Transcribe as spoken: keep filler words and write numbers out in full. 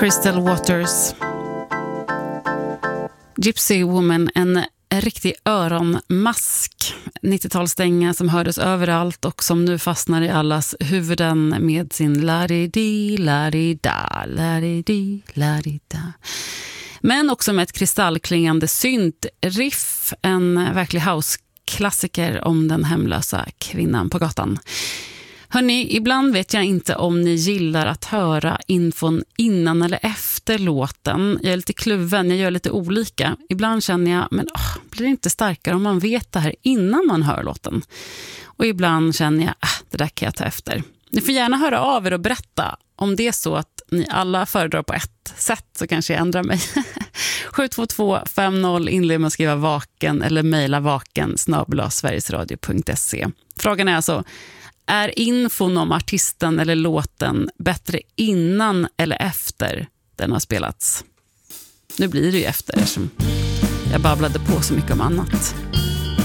Crystal Waters. Gypsy Woman, en riktig öronmask. nittiotalsdänga som hördes överallt och som nu fastnar i allas huvuden med sin la-di-di, la-di-da, la-di-di, la-di-da. Men också med ett kristallklingande synt-riff, en verklig house-klassiker om den hemlösa kvinnan på gatan. Hörrni, ibland vet jag inte om ni gillar att höra infon innan eller efter låten. Jag är lite kluven, jag gör lite olika. Ibland känner jag, men åh, blir det inte starkare om man vet det här innan man hör låten? Och ibland känner jag, ah, det där kan jag ta efter. Ni får gärna höra av er och berätta. Om det är så att ni alla föredrar på ett sätt så kanske jag ändrar mig. sju två två fem noll inled med att skriva vaken eller mejla vaken snabel-a sverigesradio punkt se. Frågan är alltså, är infon om artisten eller låten bättre innan eller efter den har spelats? Nu blir det ju efter, som jag babblade på så mycket om annat.